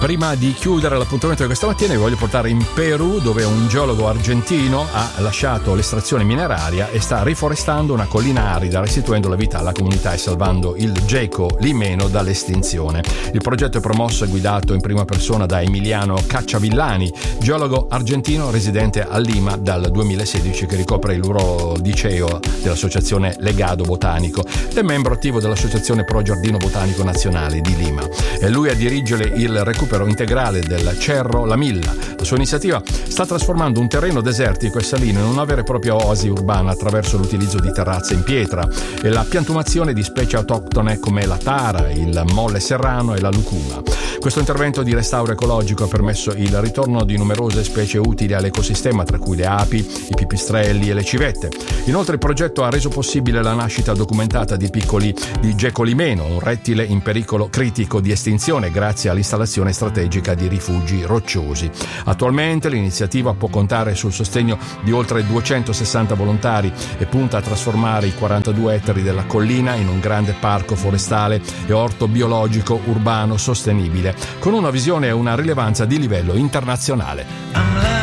Prima di chiudere l'appuntamento di questa mattina vi voglio portare in Perù, dove un geologo argentino ha lasciato l'estrazione mineraria e sta riforestando una collina arida, restituendo la vita alla comunità e salvando il geco limeno dall'estinzione. Il progetto è promosso e guidato in prima persona da Emiliano Cacciavillani, geologo argentino residente a Lima dal 2016, che ricopre il ruolo di CEO dell'associazione Legado Botanico ed è membro attivo dell'associazione Pro Giardino Botanico Nazionale di Lima. È lui a dirigere il recupero integrale del Cerro La Milla. La sua iniziativa sta trasformando un terreno desertico e salino in una vera e propria oasi urbana attraverso l'utilizzo di terrazze in pietra e la piantumazione di specie autoctone come la tara, il molle serrano e la lucuma. Questo intervento di restauro ecologico ha permesso il ritorno di numerose specie utili all'ecosistema, tra cui le api, i pipistrelli e le civette. Inoltre il progetto ha reso possibile la nascita documentata di geco limeno, un rettile in pericolo critico di estinzione grazie all'installazione strategica di rifugi rocciosi. Attualmente l'iniziativa può contare sul sostegno di oltre 260 volontari e punta a trasformare i 42 ettari della collina in un grande parco forestale e orto biologico urbano sostenibile, con una visione e una rilevanza di livello internazionale.